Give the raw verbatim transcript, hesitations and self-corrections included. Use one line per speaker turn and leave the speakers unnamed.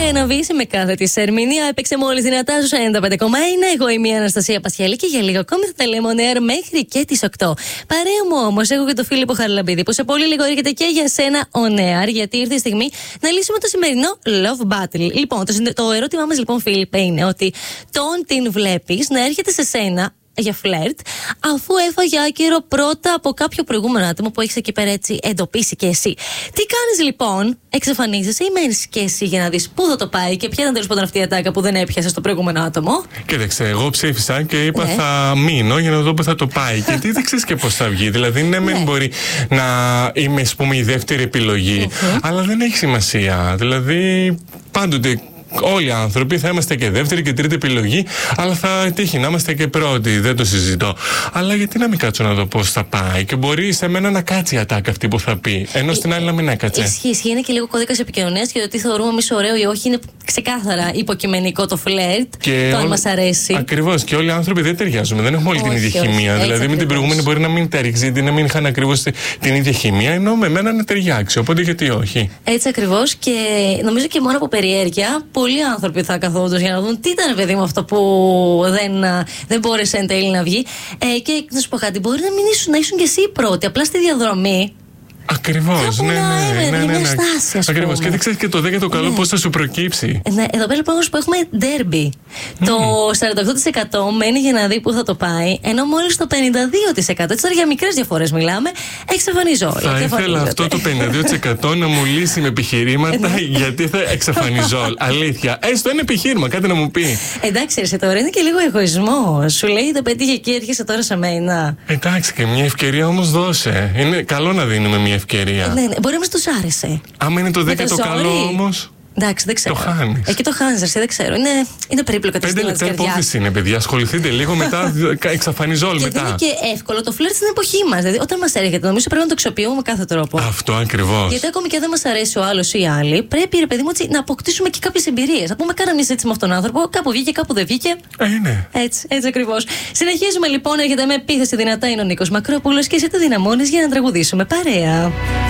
Παρέα να βύσει με κάθε τη ερμηνεία. Έπαιξε μόλις δυνατά στους ενενήντα πέντε κόμμα ένα. Εγώ είμαι η Αναστασία Πασχαλή και για λίγο ακόμη θα τα λέμε on air μέχρι και τις οκτώ. Παρέα μου όμως έχω και το Φίλιππο Χαραλαμπίδη που σε πολύ λίγο έρχεται και για σένα on air, γιατί ήρθε η στιγμή να λύσουμε το σημερινό love battle. Λοιπόν, το, το ερώτημά μας λοιπόν, Φίλιππε, είναι ότι τον την βλέπεις να έρχεται σε σένα για φλερτ, αφού έφαγε άκυρο πρώτα από κάποιο προηγούμενο άτομο που έχεις εκεί πέρα έτσι εντοπίσει και εσύ. Τι κάνεις λοιπόν, εξαφανίζεσαι ή μένεις και εσύ για να δεις πού θα το πάει και ποια ήταν τέλος πάντων αυτή η ατάκα που δεν έπιασε στο προηγούμενο άτομο?
Κοίταξε, εγώ ψήφισα και είπα
ναι.
θα μείνω για να δω πού θα το πάει. Γιατί δεν ξέρεις και πώς θα βγει. Δηλαδή, ναι, μεν ναι. μπορεί να είμαι, ας πούμε, η δεύτερη επιλογή, mm-hmm. αλλά δεν έχει σημασία. Δηλαδή, πάντοτε. Όλοι οι άνθρωποι θα είμαστε και δεύτερη και τρίτη επιλογή, αλλά θα τύχει να είμαστε και πρώτη. Δεν το συζητώ. Αλλά γιατί να μην κάτσω να δω πώς θα πάει, και μπορεί σε μένα να κάτσει η ατάκα αυτή που θα πει, ενώ στην άλλη να μην έκατσε.
Ισχύει, ισχύει. Είναι και λίγο κώδικας επικοινωνίας και το τι θεωρούμε εμείς ωραίο ή όχι είναι ξεκάθαρα υποκειμενικό το φλερτ. Το αν μας αρέσει.
Ακριβώς. Και όλοι οι άνθρωποι δεν ταιριάζουμε. Δεν έχουμε όλη την ίδια χημεία. Δηλαδή με την προηγούμενη μπορεί να μην ταιριάξει, γιατί να μην είχαν ακριβώς την ίδια χημεία, ενώ με μένα να ταιριάξει. Οπότε γιατί όχι.
Έτσι ακριβώς. Και νομίζω και μόνο από περιέργεια. Πολλοί άνθρωποι θα καθόντως για να δουν τι ήταν, παιδί μου, αυτό που δεν, δεν μπόρεσε εν τέλει να βγει. Ε, και να σου πω κάτι, μπορεί να μην ήσουν, να ήσουν και εσύ πρώτη, απλά στη διαδρομή.
Ακριβώς, ναι, ναι, ναι, ναι, ναι. Ακριβώς. Και δεν ξέρεις και το δε και το καλό, ναι. πώς θα σου προκύψει.
Ναι, εδώ πέρα λοιπόν που έχουμε derby. Mm. Το σαράντα οκτώ τοις εκατό μένει για να δει πού θα το πάει, ενώ μόλις το πενήντα δύο τοις εκατό, έτσι τώρα για μικρές διαφορές μιλάμε, εξαφανιζόλ.
Θα ήθελα αυτό το πενήντα δύο τοις εκατό να μου λύσει με επιχειρήματα γιατί θα εξαφανιζόλ. Αλήθεια. Έστω ένα επιχείρημα, κάτι να μου πει. Εντάξει, εσύ τώρα είναι και λίγο εγωισμό. Σου λέει το πέτυχε εκεί, έρχεσαι τώρα σε μένα. Εντάξει, και μια ευκαιρία όμως δώσε. Είναι καλό να δίνουμε μια ευκαιρία.
Ναι, ναι, μπορεί να του άρεσε.
Άμα είναι το δέκα το καλό όμως.
Εντάξει, δεν ξέρω.
Το χάνεις.
Εκεί το χάνεις, εσύ δεν ξέρω. Είναι, είναι περίπλοκο το σύστημα της καρδιάς.
Πέντε λεπτά υπόθεση είναι, παιδιά. Ασχοληθείτε λίγο, μετά εξαφανιζόλ
και
μετά.
Και δεν είναι και εύκολο το φλερτ στην εποχή μας. Δηλαδή, όταν μας έρχεται, νομίζω πρέπει να το αξιοποιούμε με κάθε τρόπο.
Αυτό ακριβώς.
Γιατί ακόμη και αν δεν μας αρέσει ο άλλος ή η άλλη, πρέπει, ρε παιδί μου, έτσι, να αποκτήσουμε και κάποιες εμπειρίες. Να πούμε, κάναμε μια συζήτηση με αυτόν τον άνθρωπο, κάπου βγήκε, κάπου δεν βγήκε.
Ε, είναι.
Έτσι, έτσι ακριβώς. Συνεχίζουμε λοιπόν, έρχεται με επίθεση δυνατά είναι ο Νίκος Μακρόπουλος και εσύ το δυναμώνεις για να τραγουδήσουμε παρέα.